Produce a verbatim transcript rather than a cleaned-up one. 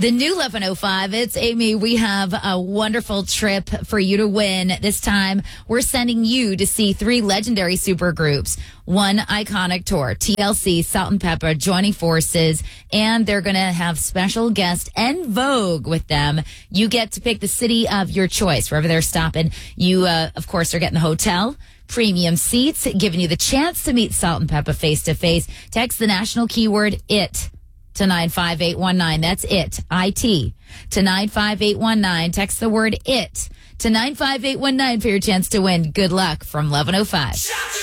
The new eleven oh five, it's Amy. We have a wonderful trip for you to win. This time, we're sending you to see three legendary supergroups. One iconic tour, T L C, Salt and Pepper, joining forces, and they're going to have special guest En Vogue with them. You get to pick the city of your choice, wherever they're stopping. You, uh, of course, are getting the hotel, premium seats, giving you the chance to meet Salt and Pepper face to face. Text the national keyword IT to nine five eight one nine. That's it, I T, to nine five eight one nine. Text the word IT to nine five eight one nine for your chance to win. Good luck from eleven oh five.